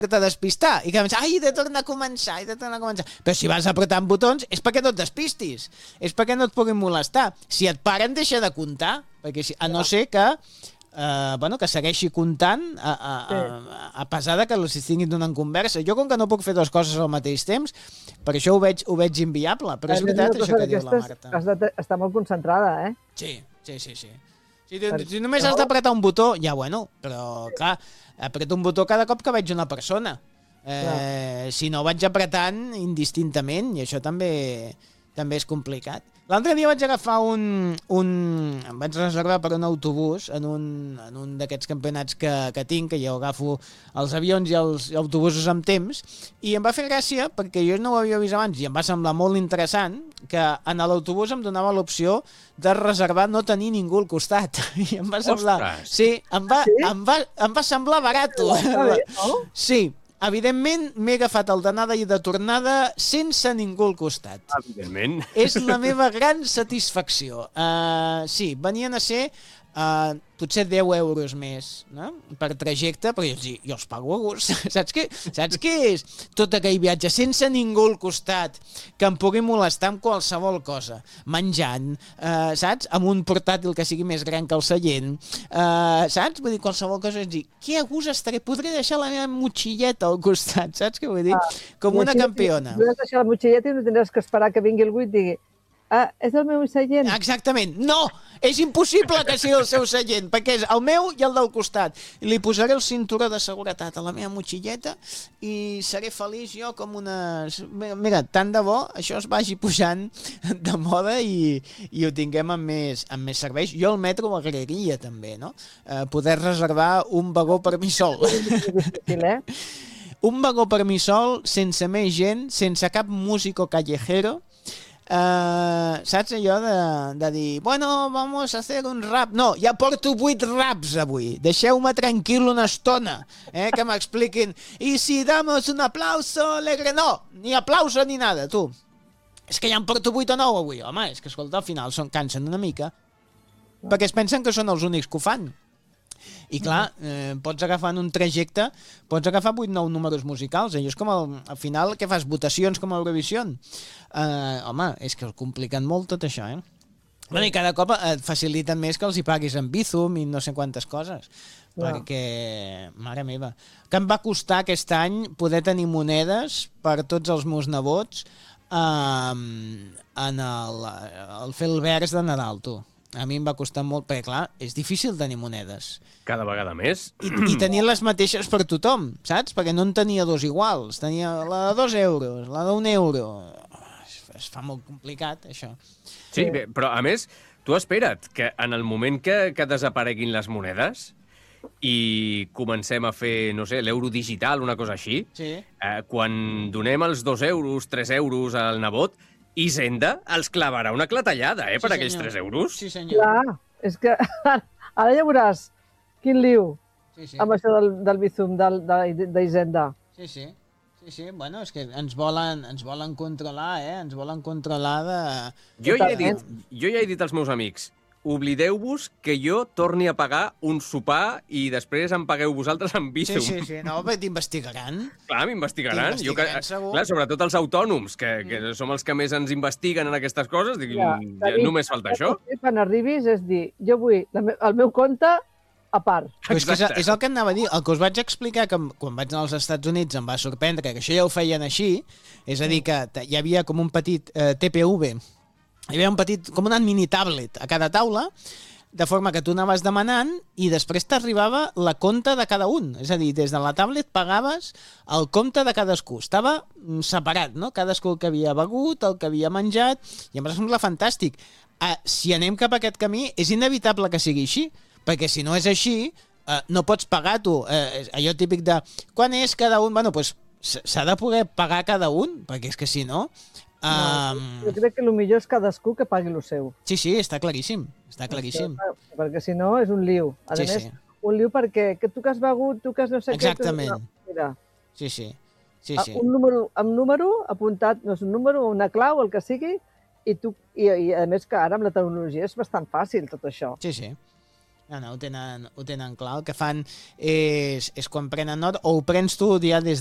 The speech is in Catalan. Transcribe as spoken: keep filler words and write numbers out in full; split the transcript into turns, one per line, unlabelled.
que t'ha despistar i que pensa, ai, he de tornar a començar, he de tornar a començar. Però si vas apretant botons és perquè no et despistis, és perquè no et puguin molestar. Si et paren, deixa de comptar, perquè si, a no ser que Uh, bueno, que segueixi comptant a, a, a, a pesar de que els estiguin donant conversa. Jo, com que no puc fer dues coses al mateix temps, per això ho veig, ho veig inviable, però és veritat això que diu la Marta.
Has de estar molt concentrada, eh?
Sí, sí, sí, sí. Si, si només has d'apretar un botó, ja bueno, però clar, apreto un botó cada cop que veig una persona. Eh, si no, vaig apretant indistintament i això també, també és complicat. L'altre dia vaig agafar un, un... em vaig reservar per un autobús en un, en un d'aquests campionats que, que tinc, que jo agafo els avions i els autobusos amb temps, i em va fer gràcia perquè jo no ho havia vist abans i em va semblar molt interessant que en l'autobús em donava l'opció de reservar no tenir ningú al costat. I em va semblar...
Ostres!
Sí, em va,
Sí?
em va, em va semblar barato.
No?
Sí. Evidentment, m'he agafat el d'anada i de tornada sense ningú al costat.
Evidentment.
És la meva gran satisfacció. Uh, sí, venien a ser uh, potser deu euros més, no? Per trajecte, però jo, jo els pago a gust. Saps què? Saps què és tot aquell viatge sense ningú al costat que em pugui molestar amb qualsevol cosa? Menjant, uh, saps? Amb un portàtil que sigui més gran que el seient, uh, saps? Vull dir, qualsevol cosa és dir, que a gust estaré, podré deixar la meva motxilleta al costat, saps què vull dir?
Ah,
Com una campiona.
Podràs deixar la motxilleta i no tindràs que esperar que vingui algú i et digui ah, és el meu seient?
Exactament. No! És impossible que sigui el seu seient, perquè és el meu i el del costat. Li posaré el cinturó de seguretat a la meva motxilleta i seré feliç jo com una... Mira, tant de bo això es vagi pujant de moda i, i ho tinguem amb més, amb més serveis. Jo al metro ho agrairia també, no? Eh, poder reservar un vagó per mi sol.
Difícil, eh?
Un vagó per mi sol, sense més gent, sense cap músico callejero. Uh, saps allò de, de dir bueno, vamos a hacer un rap, no, ja porto vuit raps avui, deixeu-me tranquil una estona, eh, que m'expliquin i si damos un aplauso alegre, no, ni aplauso ni nada, tu és que ja en porto vuit o nou avui, home, és que escolta, al final són, cansen una mica perquè es pensen que són els únics que ho fan. I clar, eh, pots agafar en un trajecte, pots agafar vuit nou números musicals, eh? És com el, al final que fas votacions com a Eurovisió. Eh, home, és que ho compliquen molt tot això, eh? Bueno, i cada cop et faciliten més que els hi paguis en Bizum i no sé quantes coses. No. Perquè, mare meva, que em va costar aquest any poder tenir monedes per tots els meus nebots eh, en el, el fer el vers de Nadal, tu. A mi em va costar molt, perquè clar, és difícil tenir monedes.
Cada vegada més.
I, i tenir les mateixes per tothom, saps? Perquè no en tenia dos iguals. Tenia la de dos euros, la d'un euro. Es, es fa molt complicat, això.
Sí, bé, però a més, tu espera't que en el moment que, que desapareguin les monedes i comencem a fer, no sé, l'euro digital, una cosa així,
sí.
eh, quan donem els dos euros, tres euros al nebot, Hisenda els clavarà una clatellada, eh,
Sí,
per aquells
senyor.
tres euros.
Sí, senyor.
Clar, és que ara ja veuràs quin liu
Sí, sí.
amb això del, del Bizum, del, de- d'Hisenda.
Sí, sí. Sí, sí, bueno, és que ens volen, ens volen controlar, eh? Ens volen controlar de...
Jo ja, he
Totalment.
dit, jo ja he dit als meus amics, oblideu-vos que jo torni a pagar un sopar i després em pagueu vosaltres amb
Sí,
Bizum.
sí, sí, no, però t'investigaran.
Clar, m'investigaran. Jo que,
T'investigaran, segur.
clar, sobretot els autònoms, que, que som els que més ens investiguen en aquestes coses, dic,
Ja,
ja,
t'ha dit-
només falta això.
Quan arribis és dir, jo vull la me el meu compte a part.
Però és, que és,
Exacte.
és el que anava a dir. El que us vaig explicar que em- quan vaig anar als Estats Units em va sorprendre que això ja ho feien així, és a dir, que t- hi havia com un petit eh, T P V, hi havia un petit, com una mini tablet a cada taula, de forma que tu anaves demanant i després t'arribava la compte de cada un. És a dir, des de la tablet pagaves el compte de cadascú. Estava mm, separat, no? Cadascú el que havia begut, el que havia menjat, i em va semblar fantàstic. Ah, si anem cap a aquest camí, és inevitable que sigui així, perquè si no és així, eh, no pots pagar tu. Eh, allò típic de, quan és cada un? Bueno, doncs s'ha de poder pagar cada un, perquè és que si no...
No,
Um...
jo crec que el millor és cadascú que pagui el seu.
Sí, sí, està claríssim. Està claríssim.
Perquè, perquè si no és un liu. A
Sí,
més,
sí.
un liu perquè que tu que has begut, tu que has no sé
Exactament.
què... tu- Mira,
Sí, sí. Sí,
a-
sí.
un número, amb número apuntat, no és un número, una clau, el que sigui, i, tu, i, i a més que ara amb la tecnologia és bastant fàcil tot això.
Sí, sí. No, no, ho tenen, ho tenen clar. El que fan és, és quan prenen nota, o ho prens tu ja des